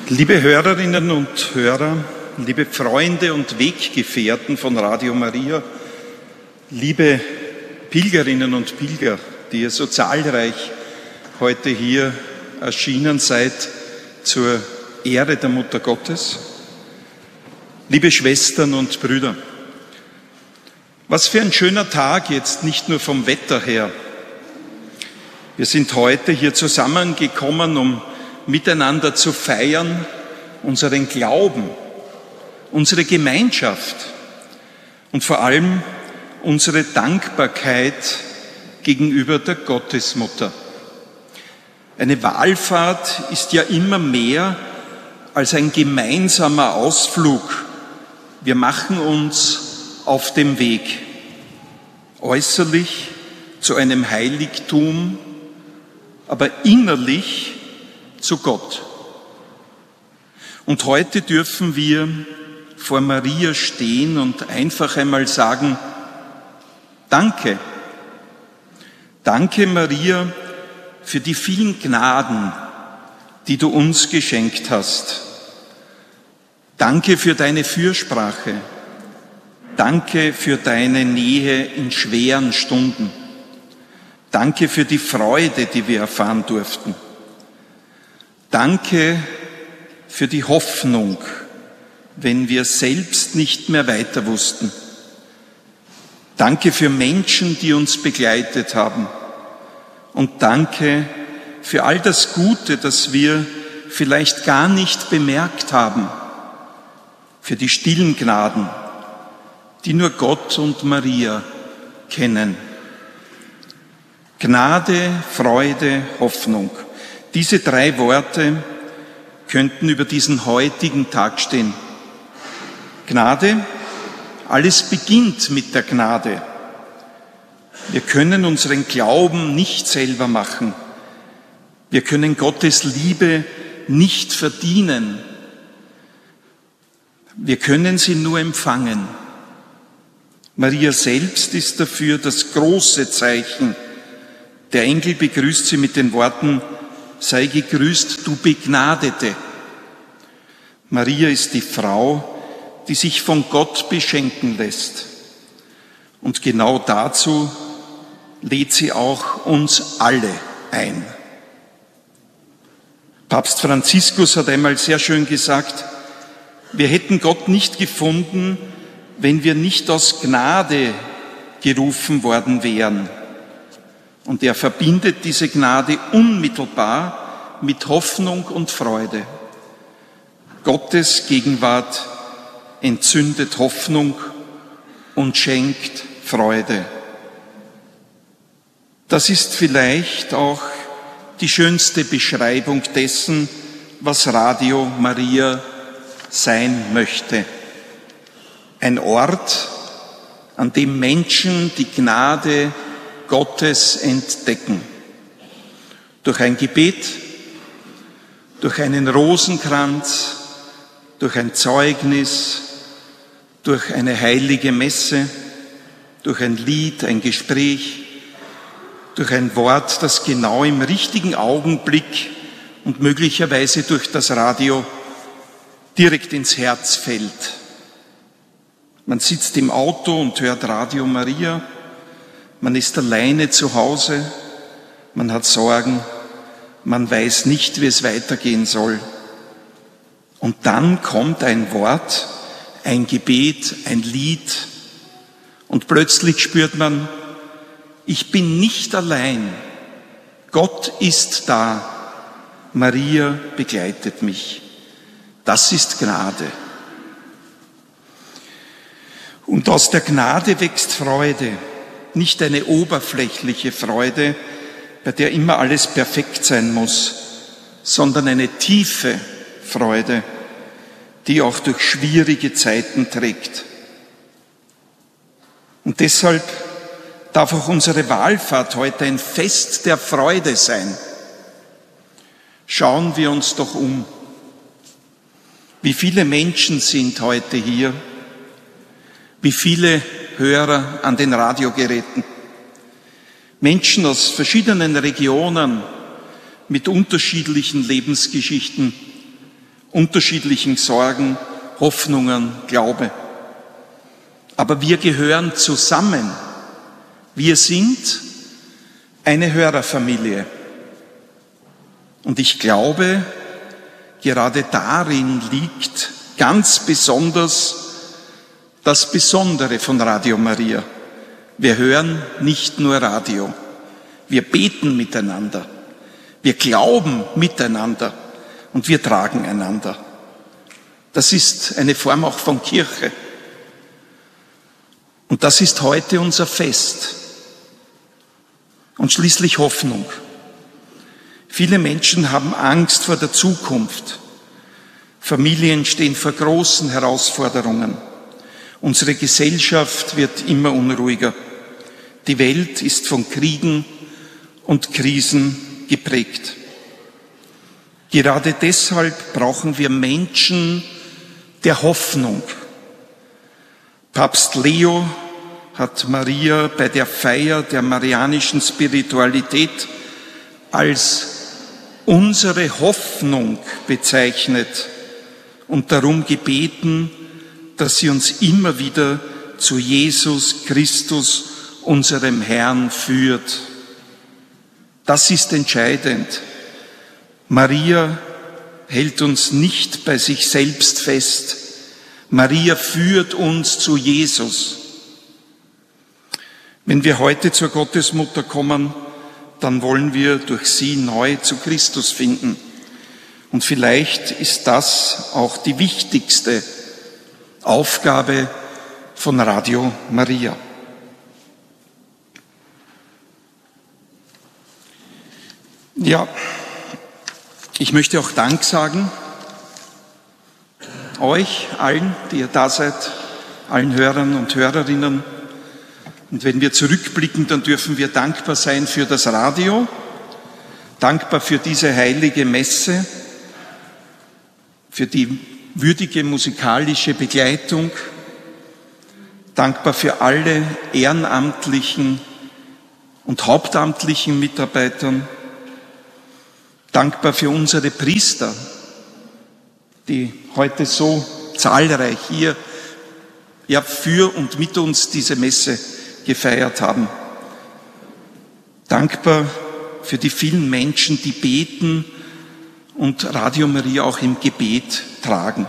Liebe Hörerinnen und Hörer, liebe Freunde und Weggefährten von Radio Maria, liebe Pilgerinnen und Pilger, die ihr so zahlreich heute hier erschienen seid zur Ehre der Mutter Gottes, liebe Schwestern und Brüder, was für ein schöner Tag jetzt, nicht nur vom Wetter her. Wir sind heute hier zusammengekommen, um miteinander zu feiern, unseren Glauben, unsere Gemeinschaft und vor allem unsere Dankbarkeit gegenüber der Gottesmutter. Eine Wallfahrt ist ja immer mehr als ein gemeinsamer Ausflug. Wir machen uns auf dem Weg, äußerlich zu einem Heiligtum, aber innerlich zu Gott. Und heute dürfen wir vor Maria stehen und einfach einmal sagen, danke. Danke, Maria, für die vielen Gnaden, die du uns geschenkt hast. Danke für deine Fürsprache. Danke für deine Nähe in schweren Stunden. Danke für die Freude, die wir erfahren durften. Danke für die Hoffnung, wenn wir selbst nicht mehr weiter wussten. Danke für Menschen, die uns begleitet haben. Und danke für all das Gute, das wir vielleicht gar nicht bemerkt haben. Für die stillen Gnaden, die nur Gott und Maria kennen. Gnade, Freude, Hoffnung. Diese drei Worte könnten über diesen heutigen Tag stehen. Gnade, alles beginnt mit der Gnade. Wir können unseren Glauben nicht selber machen. Wir können Gottes Liebe nicht verdienen. Wir können sie nur empfangen. Maria selbst ist dafür das große Zeichen. Der Engel begrüßt sie mit den Worten, sei gegrüßt, du Begnadete. Maria ist die Frau, die sich von Gott beschenken lässt. Und genau dazu lädt sie auch uns alle ein. Papst Franziskus hat einmal sehr schön gesagt, wir hätten Gott nicht gefunden, wenn wir nicht aus Gnade gerufen worden wären. Und er verbindet diese Gnade unmittelbar mit Hoffnung und Freude. Gottes Gegenwart entzündet Hoffnung und schenkt Freude. Das ist vielleicht auch die schönste Beschreibung dessen, was Radio Maria sein möchte. Ein Ort, an dem Menschen die Gnade Gottes entdecken. Durch ein Gebet, durch einen Rosenkranz, durch ein Zeugnis, durch eine heilige Messe, durch ein Lied, ein Gespräch, durch ein Wort, das genau im richtigen Augenblick und möglicherweise durch das Radio direkt ins Herz fällt. Man sitzt im Auto und hört Radio Maria. Man ist alleine zu Hause, man hat Sorgen, man weiß nicht, wie es weitergehen soll. Und dann kommt ein Wort, ein Gebet, ein Lied und plötzlich spürt man, ich bin nicht allein, Gott ist da, Maria begleitet mich. Das ist Gnade. Und aus der Gnade wächst Freude. Nicht eine oberflächliche Freude, bei der immer alles perfekt sein muss, sondern eine tiefe Freude, die auch durch schwierige Zeiten trägt. Und deshalb darf auch unsere Wallfahrt heute ein Fest der Freude sein. Schauen wir uns doch um. Wie viele Menschen sind heute hier? Wie viele Hörer an den Radiogeräten? Menschen aus verschiedenen Regionen mit unterschiedlichen Lebensgeschichten unterschiedlichen Sorgen, Hoffnungen, Glaube. Aber wir gehören zusammen. Wir sind eine Hörerfamilie. Und ich glaube, gerade darin liegt ganz besonders das Besondere von Radio Maria. Wir hören nicht nur Radio, wir beten miteinander, wir glauben miteinander und wir tragen einander. Das ist eine Form auch von Kirche. Und das ist heute unser Fest. Und schließlich Hoffnung. Viele Menschen haben Angst vor der Zukunft. Familien stehen vor großen Herausforderungen. Unsere Gesellschaft wird immer unruhiger. Die Welt ist von Kriegen und Krisen geprägt. Gerade deshalb brauchen wir Menschen der Hoffnung. Papst Leo hat Maria bei der Feier der marianischen Spiritualität als unsere Hoffnung bezeichnet und darum gebeten, dass sie uns immer wieder zu Jesus Christus, unserem Herrn, führt. Das ist entscheidend. Maria hält uns nicht bei sich selbst fest. Maria führt uns zu Jesus. Wenn wir heute zur Gottesmutter kommen, dann wollen wir durch sie neu zu Christus finden. Und vielleicht ist das auch die wichtigste Aufgabe von Radio Maria. Ja, ich möchte auch Dank sagen, euch allen, die ihr da seid, allen Hörern und Hörerinnen. Und wenn wir zurückblicken, dann dürfen wir dankbar sein für das Radio, dankbar für diese heilige Messe, für die würdige musikalische Begleitung, dankbar für alle ehrenamtlichen und hauptamtlichen Mitarbeitern, dankbar für unsere Priester, die heute so zahlreich hier für und mit uns diese Messe gefeiert haben. Dankbar für die vielen Menschen, die beten und Radio Maria auch im Gebet tragen.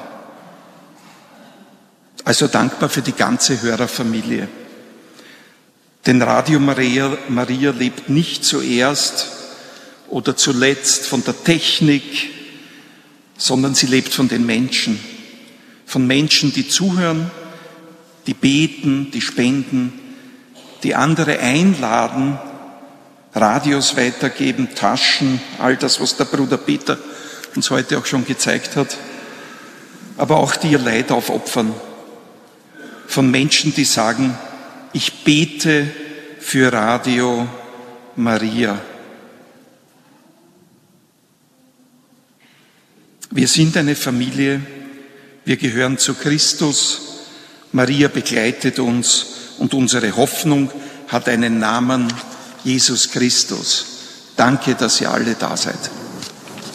Also dankbar für die ganze Hörerfamilie. Denn Radio Maria lebt nicht zuerst oder zuletzt von der Technik, sondern sie lebt von den Menschen. Von Menschen, die zuhören, die beten, die spenden, die andere einladen, Radios weitergeben, Taschen, all das, was der Bruder Peter uns heute auch schon gezeigt hat, aber auch die ihr Leid aufopfern. Von Menschen, die sagen, ich bete für Radio Maria. Wir sind eine Familie, wir gehören zu Christus, Maria begleitet uns und unsere Hoffnung hat einen Namen, Jesus Christus. Danke, dass ihr alle da seid.